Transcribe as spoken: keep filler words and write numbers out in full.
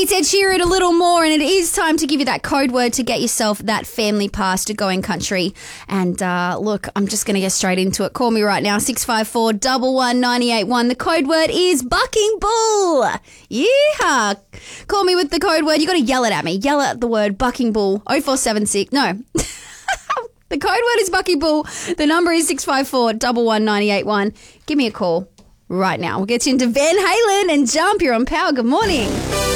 It's Ed Sheeran a little more, and it is time to give you that code word to get yourself that family pass to Going Country. And uh, look, I'm just going to get straight into it. Call me right now, six five four, one one nine eight one. The code word is Bucking Bull. Yeehaw. Call me with the code word. You got to yell it at me. Yell at the word Bucking Bull. oh four seven six. No. The code word is Bucking Bull. The number is six five four, one one nine eight one. Give me a call right now. We'll get you into Van Halen and Jump. You're on Power. Good morning.